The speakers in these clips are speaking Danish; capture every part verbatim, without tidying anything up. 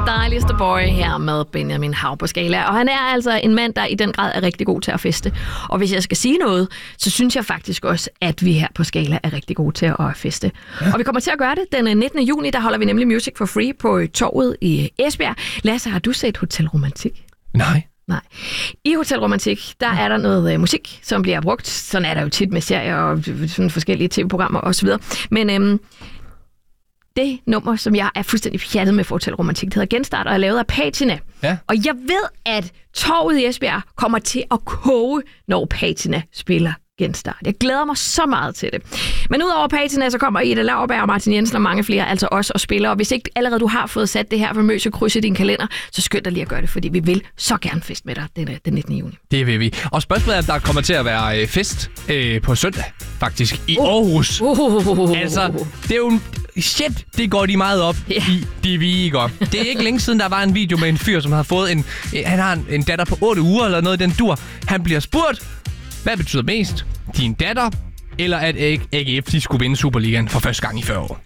Dejligste boy her med Benjamin Hav på Skala. Og han er altså en mand, der i den grad er rigtig god til at feste. Og hvis jeg skal sige noget, så synes jeg faktisk også, at vi her på Skala er rigtig gode til at feste. Ja. Og vi kommer til at gøre det den nittende juni, der holder vi nemlig Music for Free på Torvet i Esbjerg. Lasse, har du set Hotel Romantik? Nej. Nej. I Hotel Romantik, der er der noget øh, musik, som bliver brugt. Sådan er der jo tit med serier og sådan forskellige tv-programmer osv. Men øhm, det nummer, som jeg er fuldstændig fjattet med for Hotel Romantik, det hedder Genstart, og er lavet af Patina. Ja. Og jeg ved, at Torvet i Esbjerg kommer til at koge, når Patina spiller Genstart. Jeg glæder mig så meget til det. Men udover Patina, så kommer Ida Lauerberg og Martin Jensen og mange flere altså også og spiller. Og hvis ikke allerede du har fået sat det her famøse kryds i din kalender, så skynd dig lige at gøre det, fordi vi vil så gerne fest med dig den, den nittende juni. Det vil vi. Og spørgsmålet er, at der kommer til at være fest øh, på søndag, faktisk, i uh. Aarhus. Uh. Altså, det er jo shit, det går de meget op yeah. i, de viger. Det er ikke længe siden, der var en video med en fyr, som har fået en... Han har en, en datter på otte uger, eller noget i den dur. Han bliver spurgt, hvad betyder mest? Din datter, eller at A G F de skulle vinde Superligaen for første gang i fyrre år?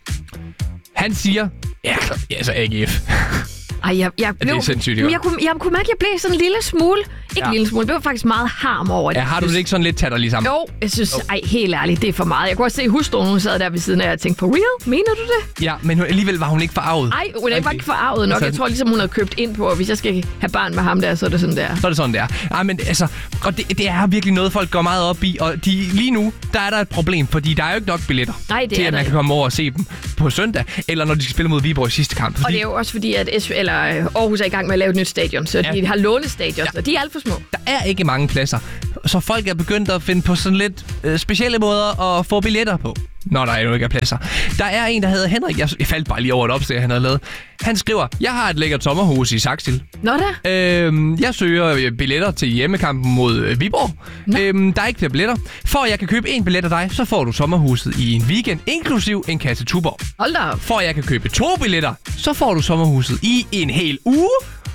Han siger, ja, altså A G F. Ej, jeg, jeg blev, det er sindssygt, jeg, jeg, kunne, jeg kunne mærke, at jeg blev sådan en lille smule. Ikke ja. en lille smule, det var faktisk meget harm over det. Ja, har du det ikke sådan lidt tatter ligesom? Jo, jeg synes, oh. ej, helt ærligt, det er for meget. Jeg kunne også se, at hustruen, hun sad der ved siden af, og jeg tænkte, for real? Mener du det? Ja, men alligevel var hun ikke forarvet. Nej, hun er okay. ikke forarvet nok. Altså, jeg tror ligesom, hun havde købt ind på, at hvis jeg skal have barn med ham der, så er det sådan der. Så er det sådan der. Ej, men altså, og det, det er virkelig noget, folk går meget op i, og de, lige nu, der er der et problem, fordi der er jo ikke nok billetter Ej, til, at man kan komme over og se dem på søndag, eller når de skal spille mod Viborg i sidste kamp. Fordi... Og det er jo også fordi, at S- eller Aarhus er i gang med at lave et nyt stadion, så ja. de har lånestadion, ja. og de er alt for små. Der er ikke mange pladser, så folk er begyndt at finde på sådan lidt øh, specielle måder at få billetter på, når der jo ikke er pladser. Der er en, der hedder Henrik. Jeg, jeg faldt bare lige over et opslag, han havde lavet. Han skriver, jeg har et lækkert sommerhus i Saxil. Nå da. Øhm, jeg søger billetter til hjemmekampen mod øh, Viborg. Øhm, der er ikke flere billetter. For at jeg kan købe en billet af dig, så får du sommerhuset i en weekend, inklusiv en kasse Tuborg. Hold da op. For at jeg kan købe to billetter, så får du sommerhuset i en hel uge.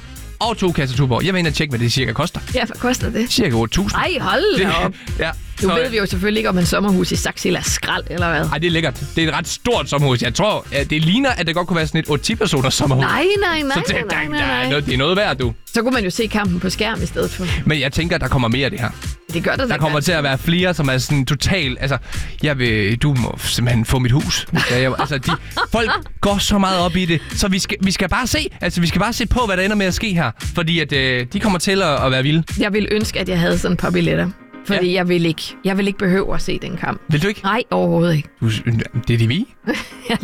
Og to kasser Tuborg. Jeg vil ind og tjekke, hvad det cirka koster. Ja, hvad koster det? Cirka otte tusind. Ej, hold da op. Ja. Nu ved vi jo selvfølgelig ikke, om en sommerhus i Saxil er skrald, eller hvad? Nej, det er lækkert. Det er et ret stort sommerhus. Jeg tror, at det ligner, at det godt kunne være sådan et otte til ti personers sommerhus. Nej, nej, nej, Så det, nej, nej, nej. Der er noget, det er noget værd, du. Så kunne man jo se kampen på skærm i stedet for. Men jeg tænker, at der kommer mere af det her. Det gør der. Der kommer til at være flere, som er sådan total... Altså, jeg vil, du må simpelthen få mit hus. Jeg, altså, de, folk går så meget op i det, så vi skal, vi skal bare se. Altså, vi skal bare se på, hvad der ender med at ske her. Fordi at, øh, de kommer til at, at være vilde. Jeg vil ønske, at jeg havde sådan et par billetter. Fordi ja. jeg, vil ikke, jeg vil ikke behøve at se den kamp. Vil du ikke? Nej, overhovedet ikke. Du, det er det vi.